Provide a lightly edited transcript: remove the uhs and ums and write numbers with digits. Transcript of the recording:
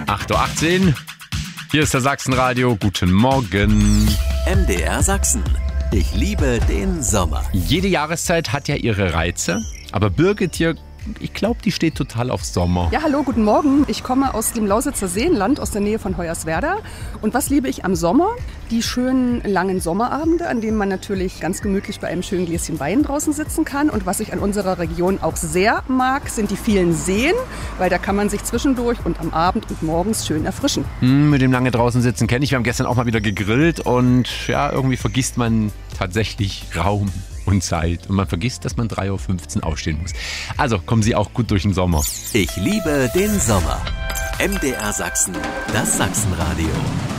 8.18 Uhr. Hier ist der Sachsenradio. Guten Morgen. MDR Sachsen. Ich liebe den Sommer. Jede Jahreszeit hat ja ihre Reize. Aber Birgit hier, ich glaube, die steht total auf Sommer. Ja, hallo, guten Morgen. Ich komme aus dem Lausitzer Seenland, aus der Nähe von Hoyerswerda. Und was liebe ich am Sommer? Die schönen langen Sommerabende, an denen man natürlich ganz gemütlich bei einem schönen Gläschen Wein draußen sitzen kann. Und was ich an unserer Region auch sehr mag, sind die vielen Seen, weil da kann man sich zwischendurch und am Abend und morgens schön erfrischen. Mit dem lange draußen sitzen kenne ich. Wir haben gestern auch mal wieder gegrillt und ja, irgendwie vergisst man tatsächlich Raum und Zeit. Und man vergisst, dass man 3.15 Uhr aufstehen muss. Also kommen Sie auch gut durch den Sommer. Ich liebe den Sommer. MDR Sachsen, das Sachsenradio.